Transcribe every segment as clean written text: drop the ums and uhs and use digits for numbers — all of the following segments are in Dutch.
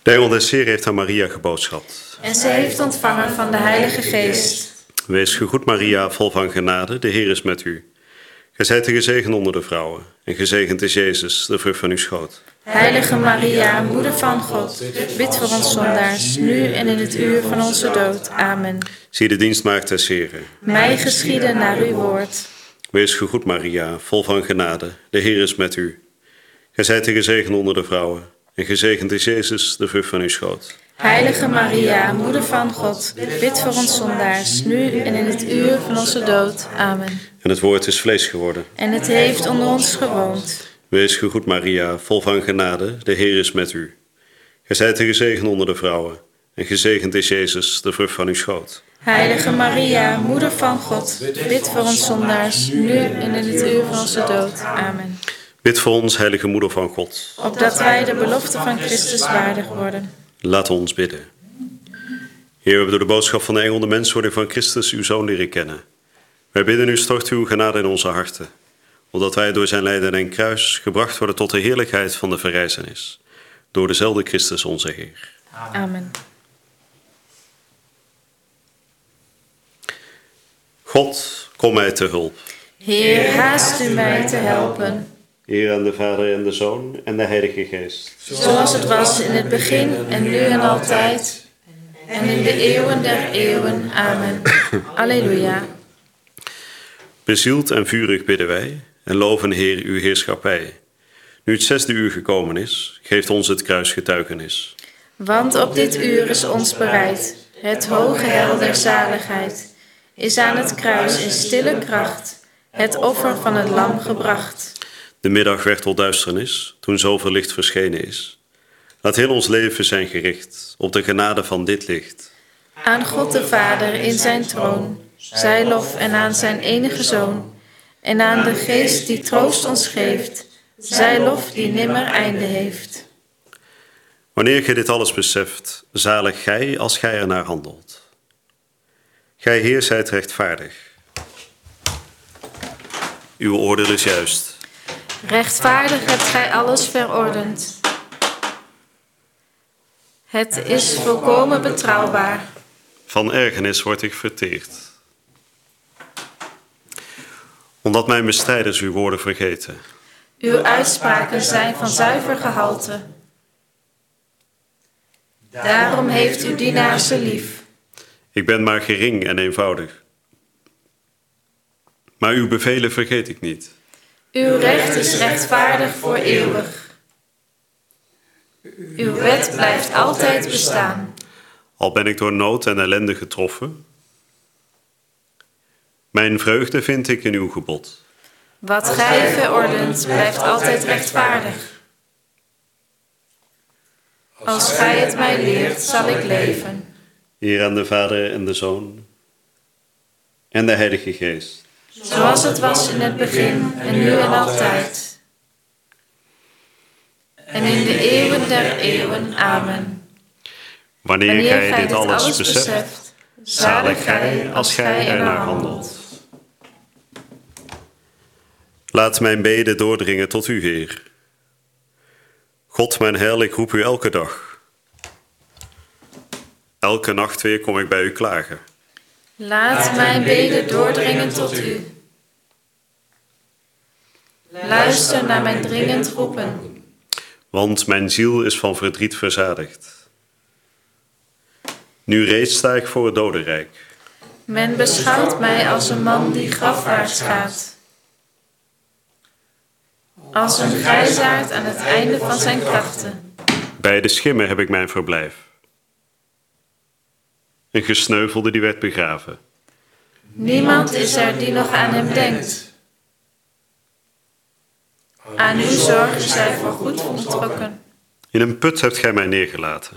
De engel des Heer heeft aan Maria geboodschapt. En zij heeft ontvangen van de Heilige Geest. Wees gegroet Maria, vol van genade, de Heer is met u. Gij zijt de gezegend onder de vrouwen, en gezegend is Jezus, de vrucht van uw schoot. Heilige Maria, moeder van God, bid voor ons zondaars, nu en in het uur van onze dood. Amen. Zie de dienstmaagd des Heren. Mij geschieden naar uw woord. Wees gegroet Maria, vol van genade, de Heer is met u. Gij zijt de gezegend onder de vrouwen, en gezegend is Jezus, de vrucht van uw schoot. Heilige Maria, moeder van God, bid voor ons zondaars, nu en in het uur van onze dood. Amen. En het woord is vlees geworden. En het heeft onder ons gewoond. Wees gegroet Maria, vol van genade, de Heer is met u. Gij zijt de gezegend onder de vrouwen, en gezegend is Jezus, de vrucht van uw schoot. Heilige Maria, moeder van God, bid voor ons zondaars, nu en in het uur van onze dood. Amen. Bid voor ons, heilige moeder van God. Opdat wij de belofte van Christus waardig worden. Laten we ons bidden. Heer, we hebben door de boodschap van de engel de menswording van Christus, uw Zoon, leren kennen. Wij bidden u, stort uw genade in onze harten, opdat wij door zijn lijden en kruis gebracht worden tot de heerlijkheid van de verrijzenis. Door dezelfde Christus onze Heer. Amen. God, kom mij te hulp. Heer, haast u mij te helpen. Eer aan de Vader en de Zoon en de Heilige Geest. Zoals het was in het begin en nu en altijd. En in de eeuwen der eeuwen. Amen. Alleluia. Bezield en vurig bidden wij en loven Heer uw heerschappij. Nu het 6e uur gekomen is, geeft ons het kruis getuigenis. Want op dit uur is ons bereid, het hoge heil der zaligheid, is aan het kruis in stille kracht, het offer van het lam gebracht. De middag werd tot duisternis, toen zoveel licht verschenen is. Laat heel ons leven zijn gericht op de genade van dit licht. Aan God de Vader in zijn troon, zij lof en aan zijn enige Zoon, en aan de Geest die troost ons geeft, zij lof die nimmer einde heeft. Wanneer gij dit alles beseft, zalig gij als gij ernaar handelt. Gij Heer zijt rechtvaardig. Uw oordeel is juist. Rechtvaardig hebt gij alles verordend. Het is volkomen betrouwbaar. Van ergernis word ik verteerd. Omdat mijn bestrijders uw woorden vergeten. Uw uitspraken zijn van zuiver gehalte. Daarom heeft uw dienaar ze lief. Ik ben maar gering en eenvoudig. Maar uw bevelen vergeet ik niet. Uw recht is rechtvaardig voor eeuwig. Uw wet blijft altijd bestaan. Al ben ik door nood en ellende getroffen. Mijn vreugde vind ik in uw gebod. Wat gij verordent blijft altijd rechtvaardig. Als gij het mij leert, zal ik leven. Eer aan de Vader en de Zoon en de Heilige Geest. Zoals het was in het begin en nu en altijd. En in de eeuwen der eeuwen. Amen. Wanneer gij dit alles beseft, zalig gij als gij ernaar handelt. Laat mijn beden doordringen tot u, Heer. God, mijn heil, ik roep u elke dag. Elke nacht weer kom ik bij u klagen. Laat mijn beden doordringen tot u. Luister naar mijn dringend roepen. Want mijn ziel is van verdriet verzadigd. Nu reeds sta ik voor het dodenrijk. Men beschouwt mij als een man die grafwaarts gaat. Als een grijsaard aan het einde van zijn krachten. Bij de schimmen heb ik mijn verblijf. Een gesneuvelde die werd begraven. Niemand is er die nog aan hem denkt. Aan uw zorg is hij voorgoed onttrokken. In een put hebt gij mij neergelaten.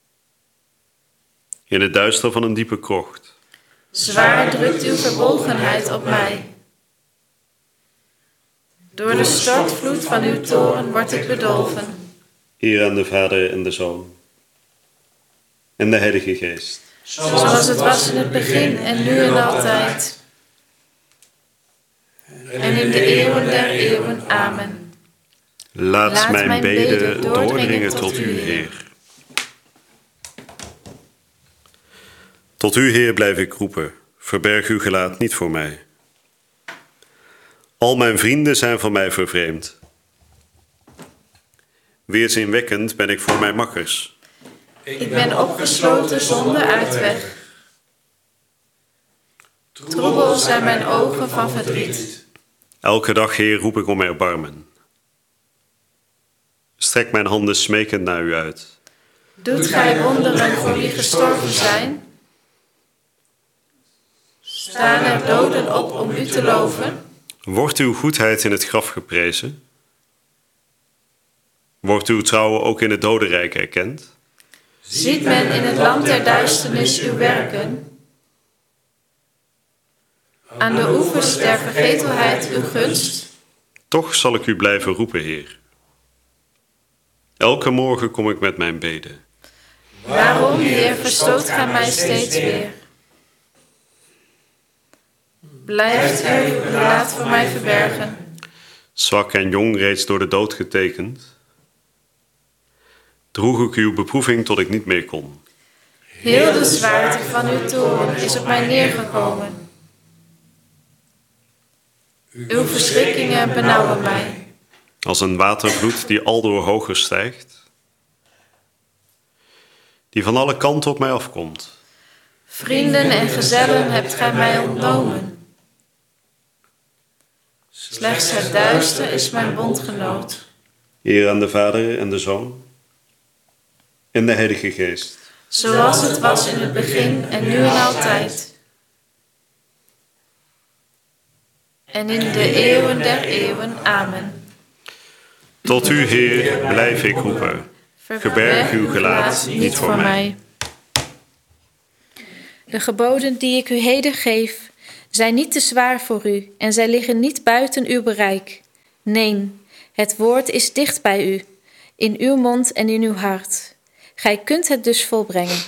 In het duister van een diepe krocht. Zwaar drukt uw verbolgenheid op mij. Door de stortvloed van uw toorn word ik bedolven. Eer aan de Vader en de Zoon en de Heilige Geest. Zoals het was in het begin en nu en altijd. En in de eeuwen der eeuwen. Amen. Laat mijn beden doordringen tot u, Heer. Tot u, Heer, blijf ik roepen. Verberg uw gelaat niet voor mij. Al mijn vrienden zijn van mij vervreemd. Weerzinwekkend ben ik voor mijn makkers. Ik ben opgesloten zonder uitweg. Troebel zijn mijn ogen van verdriet. Elke dag, Heer, roep ik om erbarmen. Strek mijn handen smekend naar u uit. Doet gij wonderen voor wie gestorven zijn? Staan er doden op om u te loven? Wordt uw goedheid in het graf geprezen? Wordt uw trouw ook in het dodenrijk erkend? Ziet men in het land der duisternis uw werken? Aan de oevers der vergetelheid uw gunst? Toch zal ik u blijven roepen, Heer. Elke morgen kom ik met mijn beden. Waarom, Heer, verstoot gij mij steeds weer? Blijft u uw gelaat voor mij verbergen? Zwak en jong reeds door de dood getekend, droeg ik uw beproeving tot ik niet meer kon. Heel de zwaarte van uw toorn is op mij neergekomen. Uw verschrikkingen benauwen mij. Als een watervloed die aldoor hoger stijgt, die van alle kanten op mij afkomt. Vrienden en gezellen hebt gij mij ontnomen. Slechts het duister is mijn bondgenoot. Eer aan de Vader en de Zoon en de Heilige Geest. Zoals het was in het begin en nu en altijd. En in de eeuwen der eeuwen. Amen. Tot u, Heer, blijf ik roepen. Verberg uw gelaat niet voor mij. De geboden die ik u heden geef, zijn niet te zwaar voor u en zij liggen niet buiten uw bereik. Nee, het woord is dicht bij u, in uw mond en in uw hart. Gij kunt het dus volbrengen.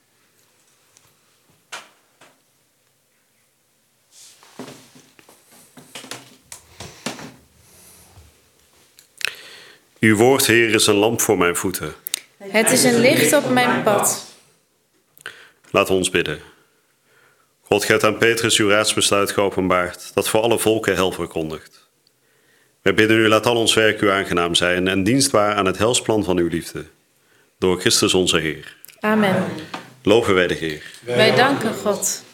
Uw woord, Heer, is een lamp voor mijn voeten. Het is een licht op mijn pad. Laat ons bidden. God, gij hebt aan Petrus uw raadsbesluit geopenbaard, dat voor alle volken hel verkondigt. Wij bidden u, laat al ons werk u aangenaam zijn en dienstbaar aan het helsplan van uw liefde. Door Christus onze Heer. Amen. Loven wij de Heer. Wij danken God.